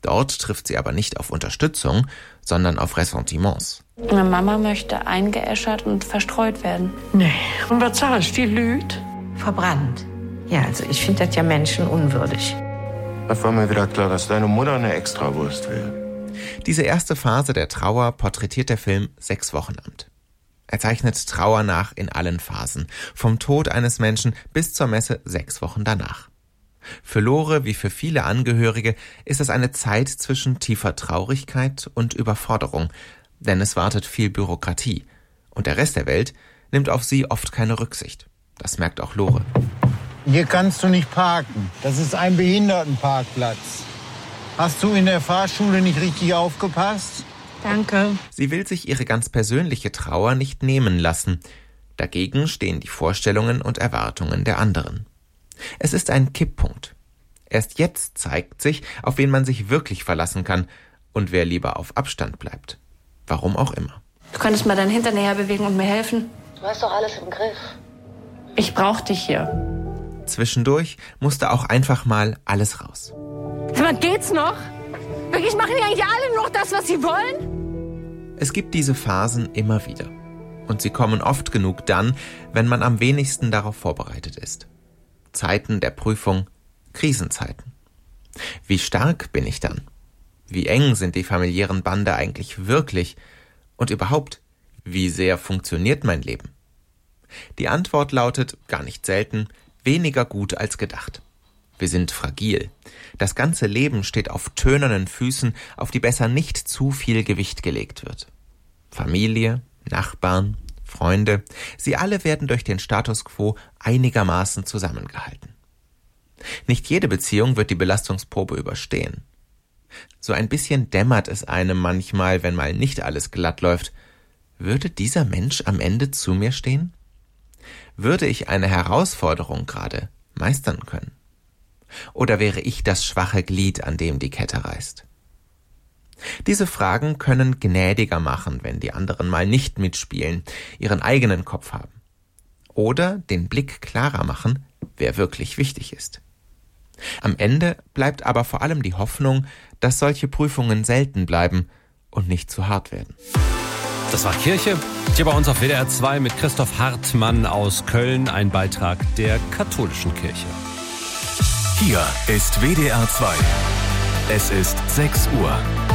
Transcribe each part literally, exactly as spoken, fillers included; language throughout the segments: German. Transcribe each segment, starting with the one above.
Dort trifft sie aber nicht auf Unterstützung, sondern auf Ressentiments. Meine Mama möchte eingeäschert und verstreut werden. Nee, und was sagst du, die lügt? Verbrannt. Ja, also ich finde das ja menschenunwürdig. Das war mir wieder klar, dass deine Mutter eine Extrawurst will. Diese erste Phase der Trauer porträtiert der Film Sechs Wochenamt. Er zeichnet Trauer nach in allen Phasen, vom Tod eines Menschen bis zur Messe sechs Wochen danach. Für Lore wie für viele Angehörige ist es eine Zeit zwischen tiefer Traurigkeit und Überforderung, denn es wartet viel Bürokratie und der Rest der Welt nimmt auf sie oft keine Rücksicht. Das merkt auch Lore. Hier kannst du nicht parken. Das ist ein Behindertenparkplatz. Hast du in der Fahrschule nicht richtig aufgepasst? Danke. Sie will sich ihre ganz persönliche Trauer nicht nehmen lassen. Dagegen stehen die Vorstellungen und Erwartungen der anderen. Es ist ein Kipppunkt. Erst jetzt zeigt sich, auf wen man sich wirklich verlassen kann und wer lieber auf Abstand bleibt. Warum auch immer. Du könntest mal deinen Hintern näher bewegen und mir helfen. Du hast doch alles im Griff. Ich brauch dich hier. Zwischendurch musste auch einfach mal alles raus. Was geht's noch? Wirklich, machen die eigentlich alle noch das, was sie wollen? Es gibt diese Phasen immer wieder. Und sie kommen oft genug dann, wenn man am wenigsten darauf vorbereitet ist. Zeiten der Prüfung, Krisenzeiten. Wie stark bin ich dann? Wie eng sind die familiären Bande eigentlich wirklich? Und überhaupt, wie sehr funktioniert mein Leben? Die Antwort lautet, gar nicht selten, weniger gut als gedacht. Wir sind fragil. Das ganze Leben steht auf tönernen Füßen, auf die besser nicht zu viel Gewicht gelegt wird. Familie, Nachbarn, Freunde, sie alle werden durch den Status quo einigermaßen zusammengehalten. Nicht jede Beziehung wird die Belastungsprobe überstehen. So ein bisschen dämmert es einem manchmal, wenn mal nicht alles glatt läuft. Würde dieser Mensch am Ende zu mir stehen? Würde ich eine Herausforderung gerade meistern können? Oder wäre ich das schwache Glied, an dem die Kette reißt? Diese Fragen können gnädiger machen, wenn die anderen mal nicht mitspielen, ihren eigenen Kopf haben. Oder den Blick klarer machen, wer wirklich wichtig ist. Am Ende bleibt aber vor allem die Hoffnung, dass solche Prüfungen selten bleiben und nicht zu hart werden. Das war Kirche. Hier bei uns auf W D R zwei mit Christoph Hartmann aus Köln, ein Beitrag der katholischen Kirche. Hier ist W D R zwei. Es ist sechs Uhr.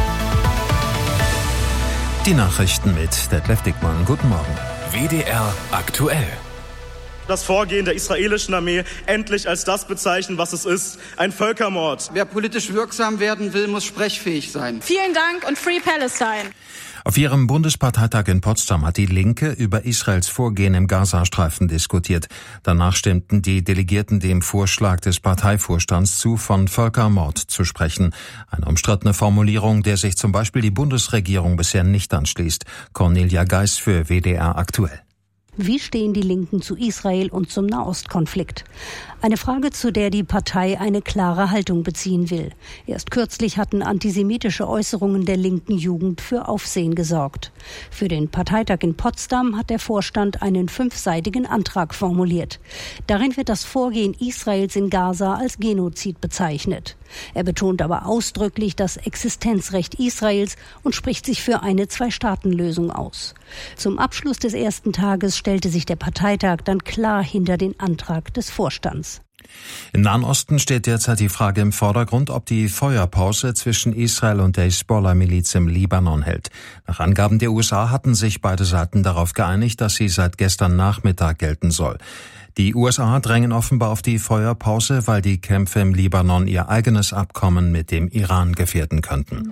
Die Nachrichten mit Detlef Dickmann. Guten Morgen. W D R aktuell. Das Vorgehen der israelischen Armee endlich als das bezeichnen, was es ist, ein Völkermord. Wer politisch wirksam werden will, muss sprechfähig sein. Vielen Dank und Free Palestine. Auf ihrem Bundesparteitag in Potsdam hat die Linke über Israels Vorgehen im Gazastreifen diskutiert. Danach stimmten die Delegierten dem Vorschlag des Parteivorstands zu, von Völkermord zu sprechen. Eine umstrittene Formulierung, der sich zum Beispiel die Bundesregierung bisher nicht anschließt. Cornelia Geis für W D R aktuell. Wie stehen die Linken zu Israel und zum Nahostkonflikt? Eine Frage, zu der die Partei eine klare Haltung beziehen will. Erst kürzlich hatten antisemitische Äußerungen der linken Jugend für Aufsehen gesorgt. Für den Parteitag in Potsdam hat der Vorstand einen fünfseitigen Antrag formuliert. Darin wird das Vorgehen Israels in Gaza als Genozid bezeichnet. Er betont aber ausdrücklich das Existenzrecht Israels und spricht sich für eine Zwei-Staaten-Lösung aus. Zum Abschluss des ersten Tages stellte sich der Parteitag dann klar hinter den Antrag des Vorstands. Im Nahen Osten steht derzeit die Frage im Vordergrund, ob die Feuerpause zwischen Israel und der Hisbollah-Miliz im Libanon hält. Nach Angaben der U S A hatten sich beide Seiten darauf geeinigt, dass sie seit gestern Nachmittag gelten soll. Die U S A drängen offenbar auf die Feuerpause, weil die Kämpfe im Libanon ihr eigenes Abkommen mit dem Iran gefährden könnten.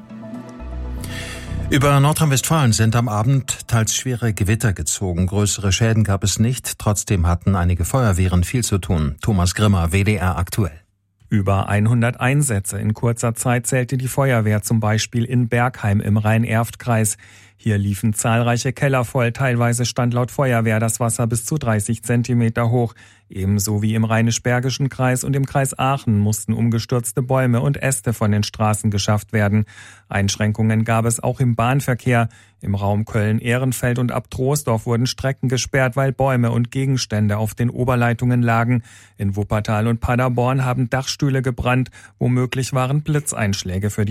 Über Nordrhein-Westfalen sind am Abend teils schwere Gewitter gezogen. Größere Schäden gab es nicht. Trotzdem hatten einige Feuerwehren viel zu tun. Thomas Grimmer, W D R aktuell. Über hundert Einsätze in kurzer Zeit zählte die Feuerwehr zum Beispiel in Bergheim im Rhein-Erft-Kreis. Hier liefen zahlreiche Keller voll, teilweise stand laut Feuerwehr das Wasser bis zu dreißig Zentimeter hoch. Ebenso wie im Rheinisch-Bergischen Kreis und im Kreis Aachen mussten umgestürzte Bäume und Äste von den Straßen geschafft werden. Einschränkungen gab es auch im Bahnverkehr. Im Raum Köln-Ehrenfeld und ab Troisdorf wurden Strecken gesperrt, weil Bäume und Gegenstände auf den Oberleitungen lagen. In Wuppertal und Paderborn haben Dachstühle gebrannt. Womöglich waren Blitzeinschläge für die